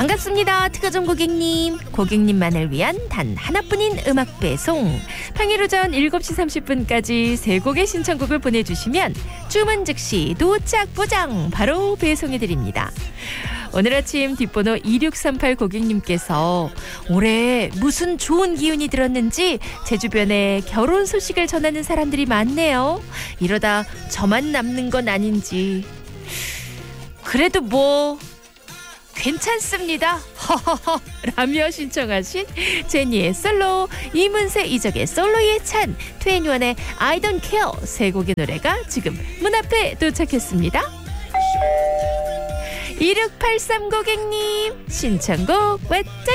반갑습니다. 특허점 고객님. 고객님만을 위한 단 하나뿐인 음악 배송. 평일 오전 7시 30분까지 세 곡의 신청곡을 보내주시면 주문 즉시 도착 보장 바로 배송해드립니다. 오늘 아침 뒷번호 2638 고객님께서 올해 무슨 좋은 기운이 들었는지 제 주변에 결혼 소식을 전하는 사람들이 많네요. 이러다 저만 남는 건 아닌지. 그래도 뭐 괜찮습니다. 허허허 라며 신청하신 제니의 솔로, 이문세 이적의 솔로의 찬, 2NE1의 I don't care 세 곡의 노래가 지금 문 앞에 도착했습니다. 2683 고객님 신청곡 왓